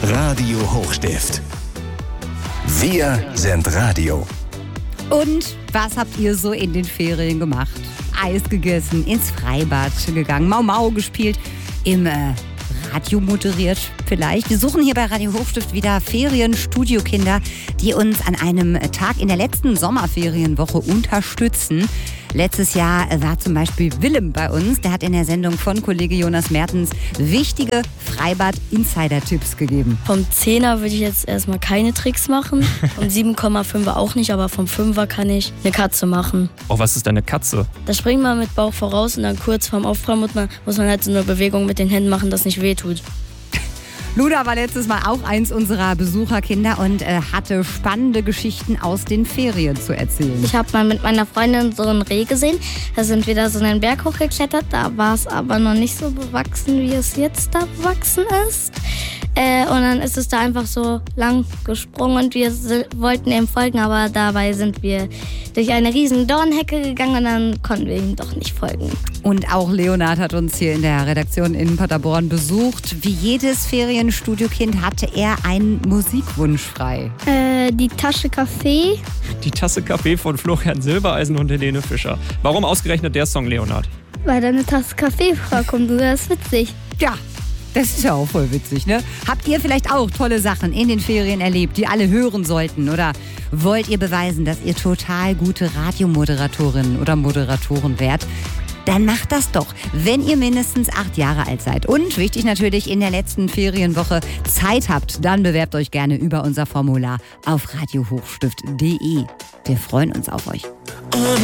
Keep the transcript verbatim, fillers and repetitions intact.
Radio Hochstift. Wir sind Radio. Und was habt ihr so in den Ferien gemacht? Eis gegessen, ins Freibad gegangen, Mau Mau gespielt, im äh, Radio moderiert vielleicht. Wir suchen hier bei Radio Hochstift wieder Ferien-Studiokinder, die uns an einem Tag in der letzten Sommerferienwoche unterstützen. Letztes Jahr war zum Beispiel Willem bei uns. Der hat in der Sendung von Kollege Jonas Mertens wichtige Freibad-Insider-Tipps gegeben. Vom Zehner würde ich jetzt erstmal keine Tricks machen. Vom sieben Komma fünfer auch nicht, aber vom Fünfer kann ich eine Katze machen. Oh, was ist eine Katze? Da springt man mit Bauch voraus und dann kurz vorm Aufprall muss man, muss man halt so eine Bewegung mit den Händen machen, das nicht wehtut. Luna war letztes Mal auch eins unserer Besucherkinder und äh, hatte spannende Geschichten aus den Ferien zu erzählen. Ich habe mal mit meiner Freundin so ein Reh gesehen. Da sind wir da so einen Berg hochgeklettert. Da war es aber noch nicht so bewachsen, wie es jetzt da bewachsen ist. Äh, und dann ist es da einfach so lang gesprungen und wir s- wollten ihm folgen, aber dabei sind wir durch eine riesen Dornhecke gegangen und dann konnten wir ihm doch nicht folgen. Und auch Leonard hat uns hier in der Redaktion in Paderborn besucht. Wie jedes Ferienstudiokind hatte er einen Musikwunsch frei. Äh, die Tasche Kaffee. Die Tasse Kaffee von Florian Silbereisen und Helene Fischer. Warum ausgerechnet der Song, Leonard? Weil da eine Tasse Kaffee vorkommt und das ist witzig. Ja, das ist ja auch voll witzig, ne? Habt ihr vielleicht auch tolle Sachen in den Ferien erlebt, die alle hören sollten? Oder wollt ihr beweisen, dass ihr total gute Radiomoderatorin oder Moderatoren wärt? Dann macht das doch, wenn ihr mindestens acht Jahre alt seid. Und wichtig natürlich, in der letzten Ferienwoche Zeit habt, dann bewerbt euch gerne über unser Formular auf radio hochstift punkt de. Wir freuen uns auf euch.